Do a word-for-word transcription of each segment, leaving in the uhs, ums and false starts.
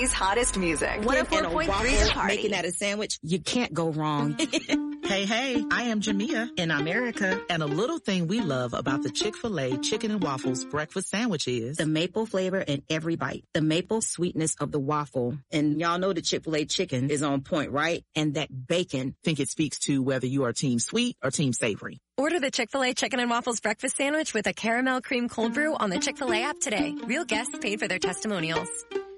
City's hottest music. one oh four point three The Party. Making that a sandwich, you can't go wrong. Hey, hey, I am Jamia in America. And a little thing we love about the Chick-fil-A Chicken and Waffles breakfast sandwich is the maple flavor in every bite. The maple sweetness of the waffle. And y'all know the Chick-fil-A chicken is on point, right? And that bacon. think it speaks to whether you are team sweet or team savory. Order the Chick-fil-A Chicken and Waffles breakfast sandwich with a caramel cream cold brew on the Chick-fil-A app today. Real guests paid for their testimonials.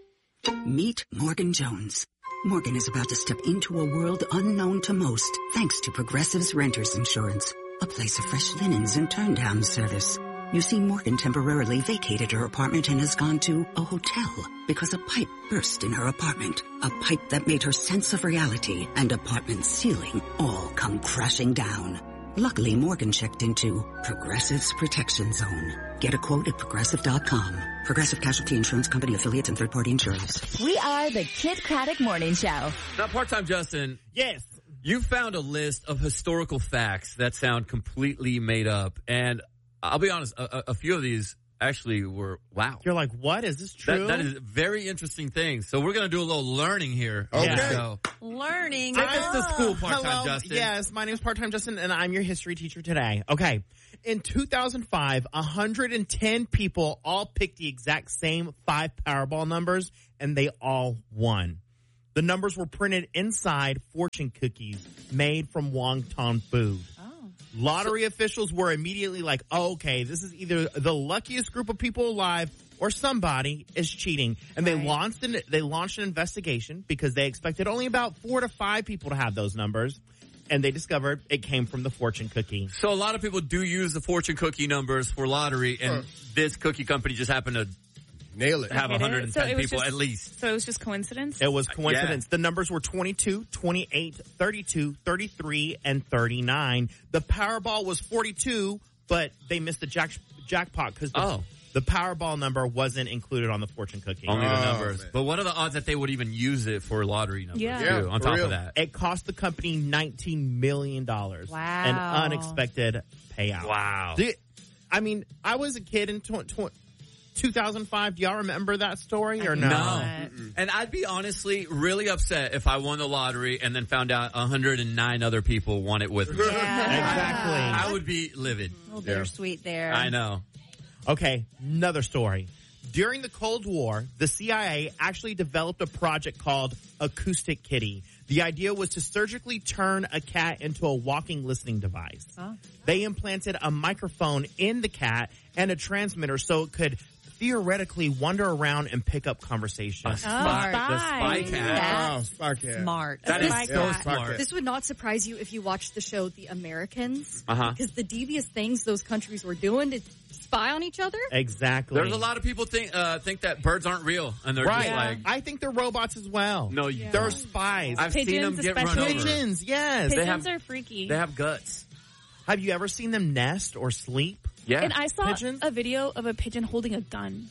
Meet Morgan Jones. Morgan is about to step into a world unknown to most, thanks to Progressive's Renters Insurance, a place of fresh linens and turn-down service. You see, Morgan temporarily vacated her apartment and has gone to a hotel because a pipe burst in her apartment. A pipe that made her sense of reality and apartment ceiling all come crashing down. Luckily, Morgan checked into Progressive's Protection Zone. Get a quote at Progressive dot com. Progressive Casualty Insurance Company, affiliates, and third-party insurers. We are the Kid Craddock Morning Show. Now, part-time Justin. Yes. You found a list of historical facts that sound completely made up. And I'll be honest, a, a few of these actually were, wow. You're like, what? Is this true? That, that is a very interesting thing. So we're going to do a little learning here. Okay. So, Learning. take us to school, part-time Hello. Justin. Yes, my name is Part-Time Justin, and I'm your history teacher today. Okay. In two thousand five, one hundred ten people all picked the exact same five Powerball numbers, and they all won. The numbers were printed inside fortune cookies made from wonton food. Lottery officials were immediately like, oh, okay, this is either the luckiest group of people alive or somebody is cheating. And Right. they launched an, they launched an investigation because they expected only about four to five people to have those numbers. And they discovered it came from the fortune cookie. So a lot of people do use the fortune cookie numbers for lottery, and Huh. this cookie company just happened to Nail it. have Hit it. one hundred So ten it was people just- at least. So it was just coincidence? It was coincidence. Yeah. The numbers were twenty-two, twenty-eight, thirty-two, thirty-three, and thirty-nine. The Powerball was forty-two, but they missed the jack, jackpot because the, Oh. the Powerball number wasn't included on the fortune cookie. Only the Oh, numbers. man. But what are the odds that they would even use it for lottery numbers? Yeah. too, Yeah, on for top real. of that. It cost the company nineteen million dollars. Wow. An unexpected payout. Wow. Do you- I mean, I was a kid in tw- tw- two thousand five. Do y'all remember that story or no? No. And I'd be honestly really upset if I won the lottery and then found out one hundred nine other people won it with me. Exactly. I would be livid. A little bittersweet there. I know. Okay, another story. During the Cold War, the C I A actually developed a project called Acoustic Kitty. The idea was to surgically turn a cat into a walking listening device. Huh? They implanted a microphone in the cat and a transmitter so it could theoretically wander around and pick up conversation. A spy, the spy Spy. cat. Oh, Spy Cat. Smart. That is Spy so cat. smart. This would not surprise you if you watched the show The Americans. Uh-huh. Because the devious things those countries were doing to spy on each other. Exactly. There's a lot of people think uh, think that birds aren't real, and they're Right. just like, I think they're robots as well. no, you They're don't. spies. I've seen them Pigeons get run especially. over. Pigeons, yes. They Pigeons have- are freaky. They have guts. Have you ever seen them nest or sleep? Yeah. and I saw Pigeons? a video of a pigeon holding a gun.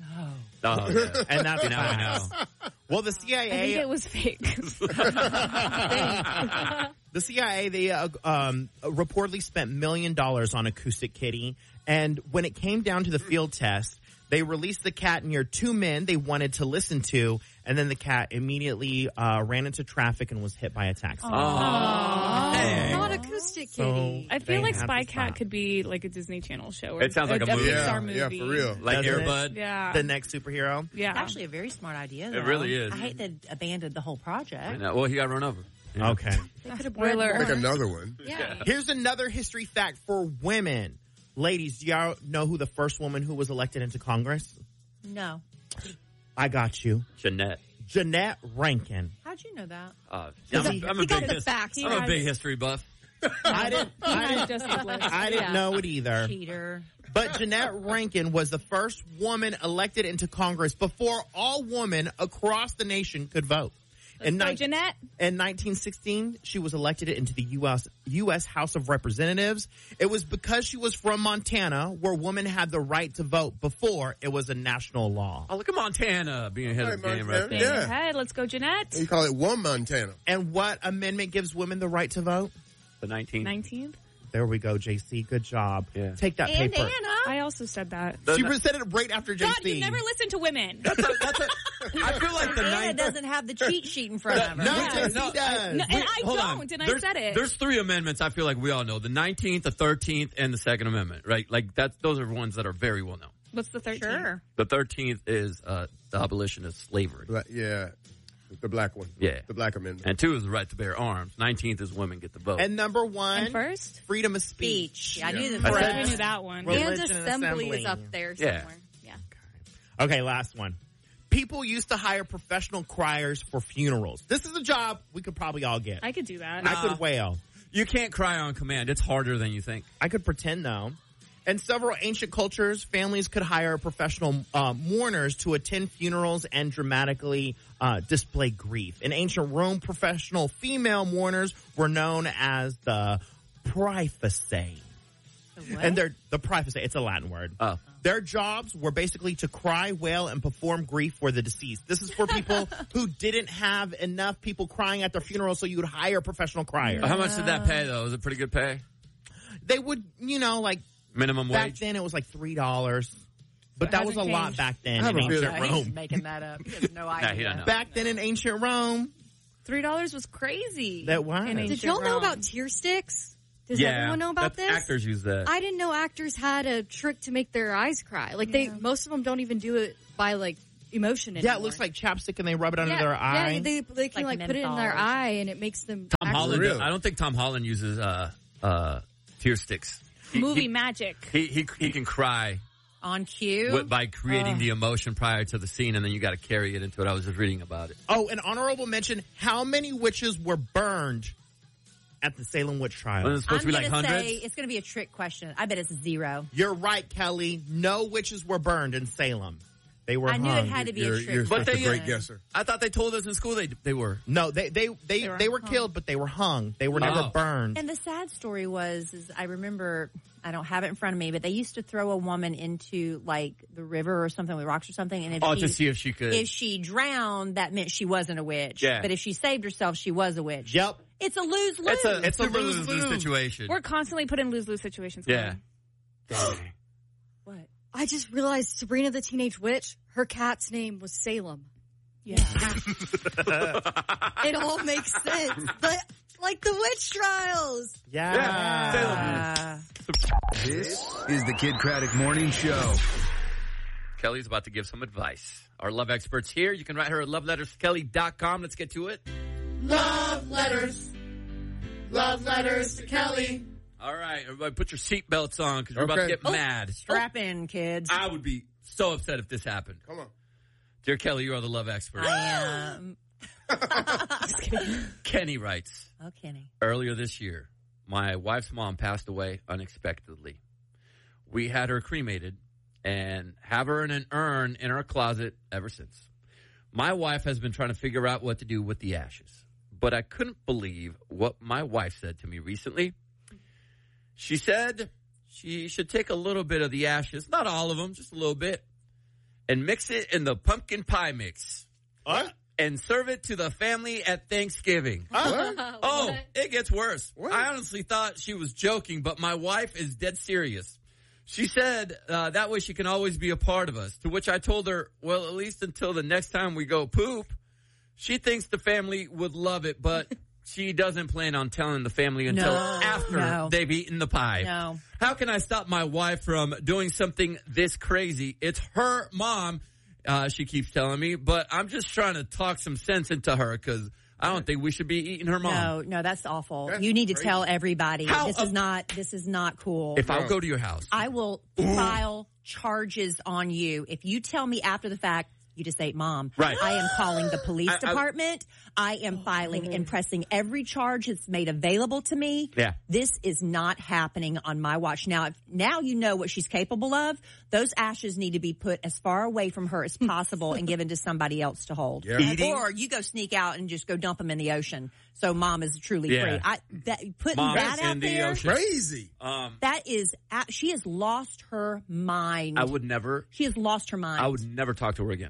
Oh, yeah. And that's Now I facts. know. Well, the C I I think A, it was fake. the C I A, they uh, um, reportedly spent million dollars on Acoustic Kitty, and when it came down to the field test, they released the cat near two men they wanted to listen to, and then the cat immediately uh, ran into traffic and was hit by a taxi. Oh. Oh, not Acoustic So- Kitty. I feel They like have Spy to Cat stop. could be like a Disney Channel show. Or It sounds like a movie. Pixar Yeah, movie. yeah, for real. Like Doesn't Air it? Bud. Yeah. The next superhero. yeah. It's actually a very smart idea, though. It really is. I hate that abandoned the whole project. I know. Well, he got run over. Yeah. Okay. They could have bred Spoiler. Like more. another one. Yeah. Here's another history fact for women. Ladies, do y'all know who the first woman who was elected into Congress? No. I got you. Jeanette. Jeanette Rankin. How'd you know that? Uh, He I'm, got- a- I'm he a got big the his- facts. I'm a He big has- history buff. I didn't, He I has didn't, just a list. I didn't Yeah. know it either. Cheater. But Jeanette Rankin was the first woman elected into Congress before all women across the nation could vote. In, Go, nine- Jeanette. in nineteen sixteen, she was elected into the U S U S House of Representatives. It was because she was from Montana, where women had the right to vote before it was a national law. Oh, look at Montana being ahead of the Hey, game Montana. right there. Yeah. Hey, let's go, Jeanette. You call it one Montana. And what amendment gives women the right to vote? The nineteenth. nineteenth. there we go, J C. Good job. Yeah. Take that And paper. Anna. I also said that. She said it right after J C. God, you never listen to women. That's a, that's a, I feel like the Anna ninth. doesn't have the cheat sheet in front of her. No, Yeah. J C No, does. No, and Wait, I hold don't, on. and I There's- said it. There's three amendments I feel like we all know. The nineteenth, the thirteenth, and the Second Amendment, right? Like that's those are ones that are very well known. What's the thirteenth? Sure. The thirteenth is uh, the abolition of slavery. Bla- yeah, the black one. Yeah. The black amendment. And two is the right to bear arms. nineteenth is women get the vote. And number one, And first? freedom of speech. Speech. I knew Yeah. the I I first. knew that one. Religion and and assembly, assembly. is up there Yeah. somewhere. Yeah. Okay, last one. People used to hire professional criers for funerals. This is a job we could probably all get. I could do that. I could wail. You can't cry on command. It's harder than you think. I could pretend, though. In several ancient cultures, families could hire professional uh, mourners to attend funerals and dramatically uh, display grief. In ancient Rome, professional female mourners were known as the praeface. What? And they're the praeface, it's a Latin word. Oh. Their jobs were basically to cry, wail, and perform grief for the deceased. This is for people who didn't have enough people crying at their funeral, so you would hire professional criers. How much did that pay, though? Was it pretty good pay? They would, you know, like Minimum back wage? then it was like three dollars, but that was a hasn't lot changed. back then I have in a feeling- ancient He's Rome. making that up. He has no Nah, idea. he don't know. Back then in ancient Rome, Three dollars was crazy. That was. in Did ancient Did y'all know Rome. about tear sticks? Does yeah. everyone know about That's- this? Actors use that. I didn't know actors had a trick to make their eyes cry. Like they, most of them don't even do it by like emotion anymore. yeah, it looks like chapstick and they rub it under yeah, their eye. Yeah, they they can Like like, put it in menthol their or something. eye and it makes them Tom actually- Holland. Really? I don't think Tom Holland uses uh, uh, tear sticks. He, Movie he, magic. he, he he can cry On cue. with, by creating the emotion prior to the scene, and then you got to carry it into it. I was just reading about it. Oh, an honorable mention, how many witches were burned at the Salem witch Well, trial? it's supposed I'm to be like gonna hundreds. say it's going to be a trick question. I bet it's zero. You're right, Kelly. No witches were burned in Salem. They were I knew hung. it had to be You're, a trick. you're But such they- a great guesser. I thought they told us in school they they were. No, they they they They were they were hung. killed, but they were hung. They were never Oh. burned. And the sad story was, is I remember, I don't have it in front of me, but they used to throw a woman into like the river or something with rocks or something, and if Oh, she, to see if she could. if she drowned, that meant she wasn't a witch. Yeah. But if she saved herself, she was a witch. Yep. It's a lose lose. it's a it's a It's a lose lose lose-lose. situation. We're constantly put in lose lose situations. Yeah. Colin. What? I just realized Sabrina the Teenage Witch, her cat's name was Salem. Yeah. It all makes sense. But like the witch trials. Yeah. Yeah. Uh, This is the Kid Craddock Morning Show. Kelly's about to give some advice. Our love expert's here. You can write her at love letters kelly dot com. Let's get to it. Love letters. Love letters to Kelly. All right, everybody put your seatbelts on because we're about to Okay. get Oh. mad. strap in, kids. I would be so upset if this happened. Come on. Dear Kelly, you are the love expert. I am. Kenny writes, Oh, Kenny. earlier this year, my wife's mom passed away unexpectedly. We had her cremated and have her in an urn in our closet ever since. My wife has been trying to figure out what to do with the ashes, but I couldn't believe what my wife said to me recently. She said she should take a little bit of the ashes, not all of them, just a little bit, and mix it in the pumpkin pie mix. What? And serve it to the family at Thanksgiving. What? Oh, it gets worse. What? I honestly thought she was joking, but my wife is dead serious. She said uh, that way she can always be a part of us, to which I told her, well, at least until the next time we go poop. She thinks the family would love it, but she doesn't plan on telling the family until No, after no. they've eaten the pie. No. How can I stop my wife from doing something this crazy? It's her mom, uh, she keeps telling me, but I'm just trying to talk some sense into her because I don't think we should be eating her mom. No, no, that's awful. That's you need to crazy. tell everybody. How this a- is not. This is not cool. If I'll go to your house. I will file charges on you if you tell me after the fact you just ate mom. Right. I am calling the police I- I- department. I, am filing and pressing every charge that's made available to me. Yeah. This is not happening on my watch. Now, if, now you know what she's capable of. Those ashes need to be put as far away from her as possible and given to somebody else to hold. Yeah. Eating? Or you go sneak out and just go dump them in the ocean. So mom is truly Yeah. free. I, that, putting Mom that is out in the there. ocean. Crazy. Um, That is, a- she has lost her mind. I would never, She has lost her mind. I would never talk to her again.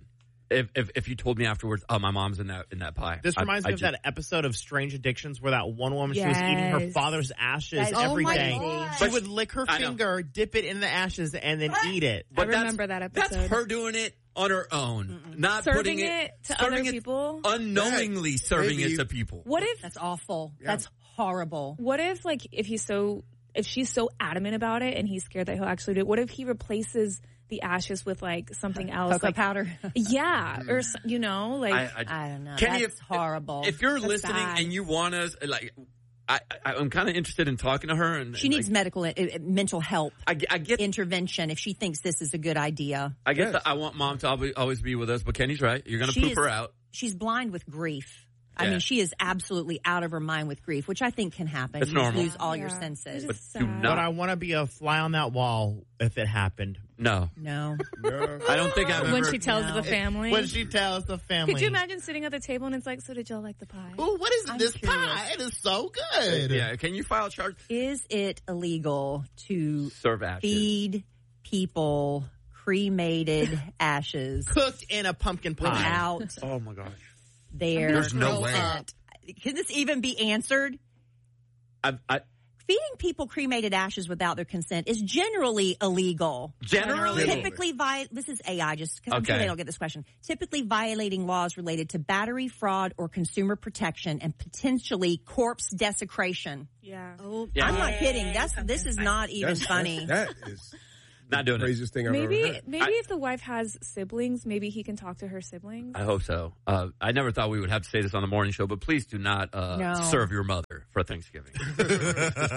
if, if if you told me afterwards, oh, my mom's in that in that pie. This I- reminds I me of just- that episode of Strange Addictions where that one woman, she was eating her Yes. father's ashes That is every so day. crazy. She would lick her I know. finger, dip it in the ashes, and then eat it. I But that's- remember that That's episode. her doing it on her own, not Serving putting it, it to serving other it people? unknowingly serving Maybe. it to people. What if That's awful. Yeah. That's horrible. What if, like, if he's so, if she's so adamant about it and he's scared that he'll actually do it, what if he replaces the ashes with, like, something else? Cocoa like, powder. yeah, or, s- you know, like, I, I, I don't know. Kenny, That's if, horrible. If you're That's listening bad. and you want us, like, I, I, I'm kind of interested in talking to her. And She needs like, medical, uh, uh, mental help, I, get- I get, intervention if she thinks this is a good idea. I get Yes. that. I want mom to always, always be with us, but Kenny's right. You're going to She poop is- her out. She's blind with grief. I Yeah. mean, she is absolutely out of her mind with grief, which I think can happen. It's you normal. lose all your Yeah. senses. It's just But do sad. not- But I want to be a fly on that wall if it happened. No, No. No. I don't think I've when ever. she tells No. the family. When she tells the family. Could you imagine sitting at the table and it's like, so did y'all like the pie? Ooh, what is I'm this curious. pie? It is so good. Yeah, can you file charge? Is it illegal to Serve ashes. feed people cremated ashes Cooked in a pumpkin pie. without Oh my gosh. their There's no way. consent? Can this even be answered? I, I, Feeding people cremated ashes without their consent is generally illegal. Generally? Typically, vi- this is A I, just because I'm sure Okay. they don't get this question. Typically violating laws related to battery fraud or consumer protection and potentially corpse desecration. Yeah. Oh, Yeah. I'm not kidding. That's This is not even That's- funny. That is not doing the it. craziest thing I've Maybe, ever heard. maybe I- if the wife has siblings, maybe he can talk to her siblings. I hope so. Uh, I never thought we would have to say this on the morning show, but please do not uh, No. serve your mother for Thanksgiving. please do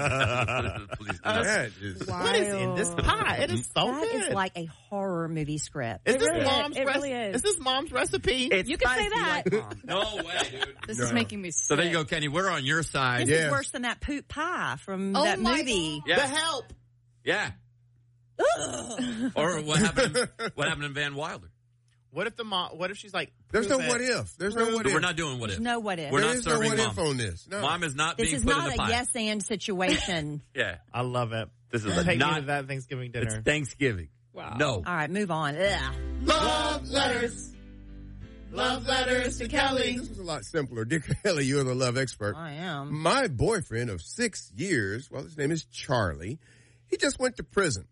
not. That is What is in this pie? It is so That good. is like a horror movie script. Is It this really is. mom's It rec- really is. Is this mom's recipe? It's You could say spicy that. like mom. No way, dude. this No. is making me sick. So there you go, Kenny. We're on your side. This Yeah. is worse than that poop pie from Oh that my movie. Yeah. The help. Yeah. Or what happened? In, what happened in Van Wilder? What if the mom? What if she's like? There's no prove it. what if. There's no what But if. we're not doing what There's if. no what if. We're There not is no serving what mom. if on this. No. Mom is not This being is put not in a the pie. yes and situation. Yeah. I love it. This is Take me not. to that Thanksgiving It's dinner. Thanksgiving. Wow. No. All right, move on. Ugh. Love letters. Love letters to Kelly. This was a lot simpler. Dick Kelly, you're the love expert. I am. My boyfriend of six years, well, his name is Charlie. He just went to prison.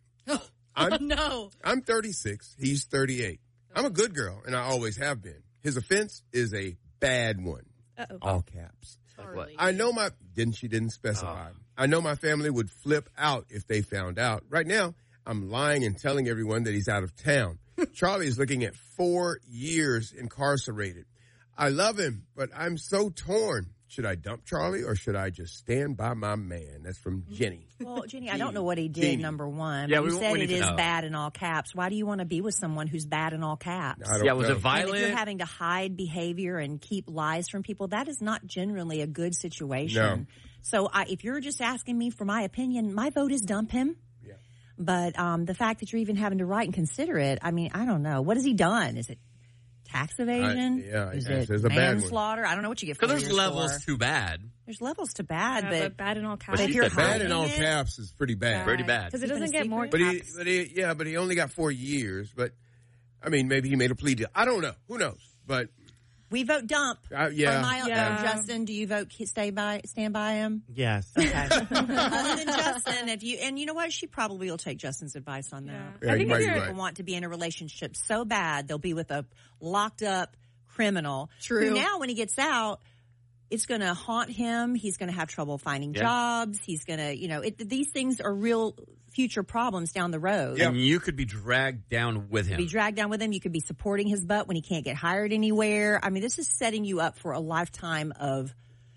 I'm, no. I'm thirty-six. He's thirty-eight. I'm a good girl, and I always have been. His offense is a bad one. Uh-oh. All caps. Like what? I know my didn't she didn't specify. I know my family would flip out if they found out. Right now, I'm lying and telling everyone that he's out of town. Charlie is looking at four years incarcerated. I love him, but I'm so torn. Should I dump Charlie or should I just stand by my man? That's from Jenny. Well, Jenny, I don't know what he did, Jeannie. number one. Yeah, you we- said we it need to is know. bad in all caps. Why do you want to be with someone who's bad in all caps? I don't Yeah, was know. it And if violent? you're having to hide behavior and keep lies from people, that is not generally a good situation. No. So I, if you're just asking me for my opinion, my vote is dump him. Yeah. But um, the fact that you're even having to write and consider it, I mean, I don't know. What has he done? Is it tax evasion? I- yeah, is yes, it there's a bad one. manslaughter? I don't know what you get. Because four there's years levels for. to bad. There's levels to bad, Yeah, but, but bad in all caps. but if she you're said Bad in all hiding it- caps is pretty bad. Pretty bad. Because it Keeping doesn't a get more secret? But he, tax. but he, yeah, but he only got four years. But I mean, maybe he made a plea deal. I don't know. Who knows? But we vote dump. uh, yeah, For my, Yeah. uh, Justin, do you vote ki- stay by stand by him? Yes. Okay. Other than Justin, if you and you know what, she probably will take Justin's advice on that. Yeah. Yeah, I you think might if be you're right. People want to be in a relationship so bad they'll be with a locked up criminal. True. Who now, when he gets out, it's going to haunt him. He's going to have trouble finding Yeah. jobs. He's going to, you know, it, these things are real future problems down the road. And you could be dragged down with him. Be dragged down with him. You could be supporting his butt when he can't get hired anywhere. I mean, this is setting you up for a lifetime of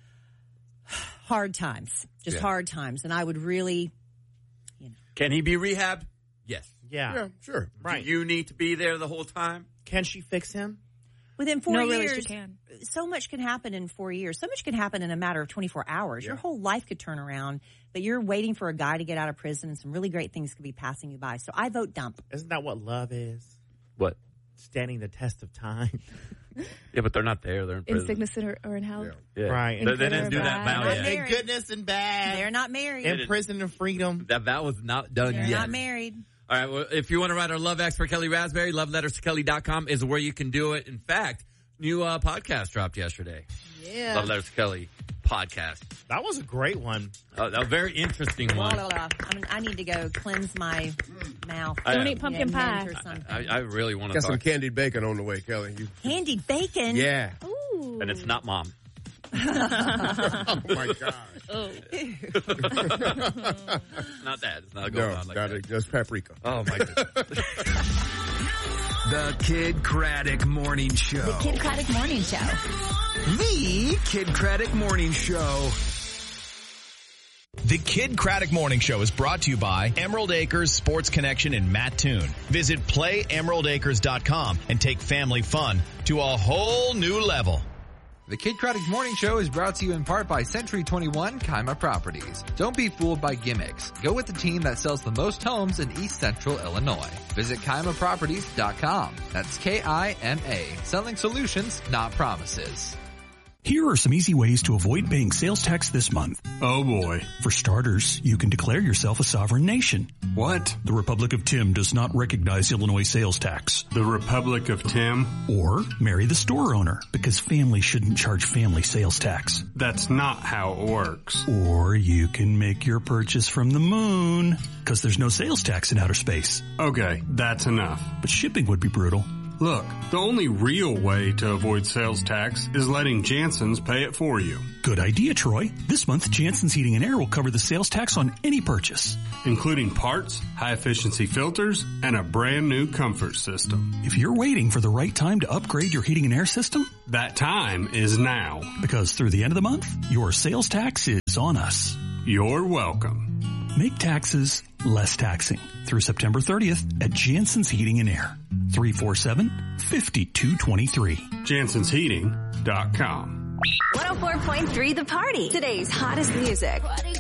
hard times, just Yeah. hard times. And I would really, Can he be rehabbed? Yes. Yeah. yeah, sure. Right. Do you need to be there the whole time? Can she fix him? within four No, years, really, she can. so much can happen in four years. So much can happen in a matter of twenty-four hours. Your whole life could turn around, but you're waiting for a guy to get out of prison, and some really great things could be passing you by. So I vote dump. Isn't that what love is? What? Standing the test of time. Yeah, but they're not there. They're in In prison. sickness or, or in health. Yeah. Right. They, they In good didn't or do that bad. vow Not yet. married. In goodness and bad. They're not married. In prison and freedom. That vow was not done They're yet. not married. All right, well, if you want to write our Love X for Kelly Raspberry, love letters to kelly dot com is where you can do it. In fact, new uh, podcast dropped yesterday. Yeah. Love Letters to Kelly podcast. That was a great one. Uh, a very interesting one. Blah, blah, blah. I, mean, I need to go cleanse my mouth. I, Don't eat pumpkin Yeah, pie. mint or something. I, I really want to Got talk. some candied bacon on the way, Kelly. You, Candied bacon? yeah. Ooh. And it's not mom. Oh, my gosh. Oh. It's not that. It's not going No, on like got that. it. Just paprika. Oh, my goodness. The Kid Craddock Morning Show. The Kid Craddock Morning Show. The Kid Craddock Morning Show. The Kid Craddock Morning Show is brought to you by Emerald Acres Sports Connection in Mattoon. Visit play emerald acres dot com and take family fun to a whole new level. The Kid Craddock Morning Show is brought to you in part by Century twenty-one Kima Properties. Don't be fooled by gimmicks. Go with the team that sells the most homes in East Central Illinois. Visit kima properties dot com. That's K I M A. Selling solutions, not promises. Here are some easy ways to avoid paying sales tax this month. Oh boy. For starters, you can declare yourself a sovereign nation. What? The Republic of Tim does not recognize Illinois sales tax. The Republic of Tim? Or marry the store owner, because family shouldn't charge family sales tax. That's not how it works. Or you can make your purchase from the moon, because there's no sales tax in outer space. Okay, that's enough. But shipping would be brutal. Look, the only real way to avoid sales tax is letting Jansen's pay it for you. Good idea, Troy. This month, Jansen's Heating and Air will cover the sales tax on any purchase, including parts, high-efficiency filters, and a brand new comfort system. If you're waiting for the right time to upgrade your heating and air system, that time is now. Because through the end of the month, your sales tax is on us. You're welcome. Make taxes less taxing through September thirtieth at Jansen's Heating and Air. three four seven, five two two three. Jansens Heating dot com. one oh four point three The Party. Today's hottest music.